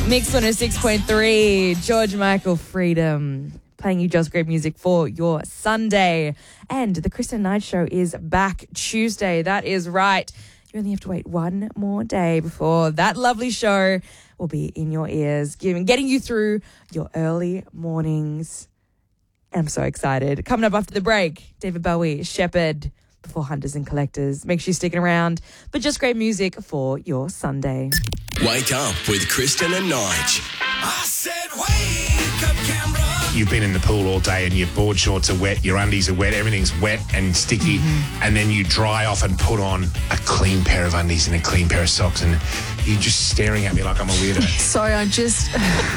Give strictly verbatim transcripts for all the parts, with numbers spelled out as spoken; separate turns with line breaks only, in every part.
Mix one oh six point three, George Michael, Freedom. Playing you just great music for your Sunday. And the Kristen Knight Show is back Tuesday. That is right. You only have to wait one more day before that lovely show will be in your ears, giving, getting you through your early mornings. And I'm so excited. Coming up after the break, David Bowie, Shepherd, before Hunters and Collectors. Make sure you're sticking around, but just great music for your Sunday.
Wake up with Kristen and Nige.
I said wake up, Canberra.
You've been in the pool all day and your board shorts are wet, your undies are wet, everything's wet and sticky, mm-hmm. and then you dry off and put on a clean pair of undies and a clean pair of socks, and you're just staring at me like I'm a weirdo.
Sorry, I just...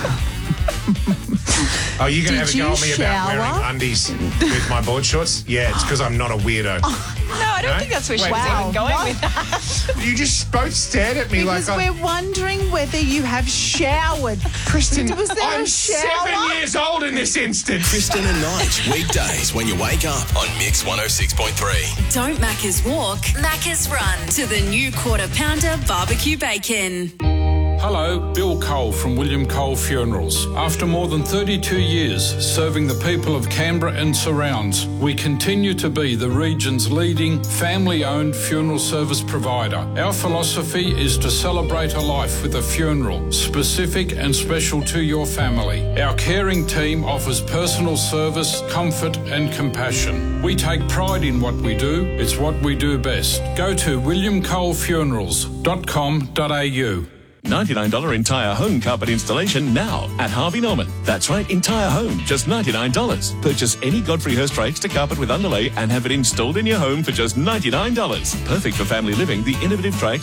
Oh, you're going to
Did
have a go
you
at me about
shower?
wearing undies with my board shorts? Yeah, it's because I'm not a weirdo.
Oh,
no, I don't
No?
think that's where
Wait,
she was
wow.
even going
What?
with that.
You just both stared at me
Because
like I...
we're wondering whether you have showered.
Kristen,
Was there
I'm
a shower?
seven years old in this instance.
Kristen and Nige, weekdays when you wake up on Mix one oh six point three.
Don't Macca's walk, Macca's run to the new quarter pounder barbecue bacon.
Hello, Bill Cole from William Cole Funerals. After more than thirty-two years serving the people of Canberra and surrounds, we continue to be the region's leading family-owned funeral service provider. Our philosophy is to celebrate a life with a funeral, specific and special to your family. Our caring team offers personal service, comfort and compassion. We take pride in what we do. It's what we do best. Go to william cole funerals dot com dot a u.
ninety-nine dollars entire home carpet installation now at Harvey Norman. That's right, entire home, just ninety-nine dollars. Purchase any Godfrey Hirst rakes to carpet with underlay and have it installed in your home for just ninety-nine dollars. Perfect for family living, the innovative tray